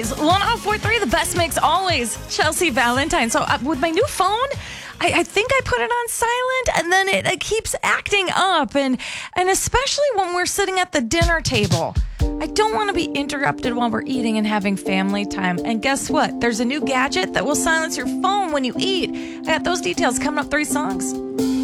always. 1043, the best mix always. Chelsea Valentine. So with my new phone, I think I put it on silent, and then it keeps acting up. And especially when we're sitting at the dinner table. I don't want to be interrupted while we're eating and having family time. And guess what? There's a new gadget that will silence your phone when you eat. I got those details coming up. 3 songs.